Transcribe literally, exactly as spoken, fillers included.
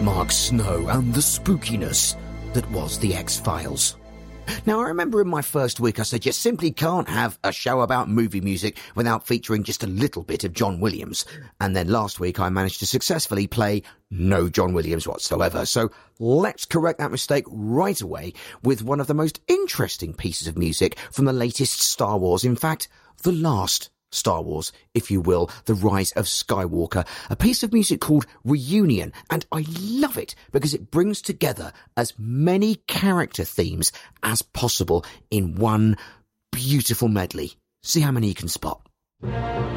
Mark Snow and the spookiness that was The X-Files. Now, I remember in my first week I said you simply can't have a show about movie music without featuring just a little bit of John Williams. And then last week I managed to successfully play no John Williams whatsoever. So let's correct that mistake right away with one of the most interesting pieces of music from the latest Star Wars. In fact, the last Star Wars, if you will, The Rise of Skywalker, a piece of music called Reunion, and I love it because it brings together as many character themes as possible in one beautiful medley. See how many you can spot.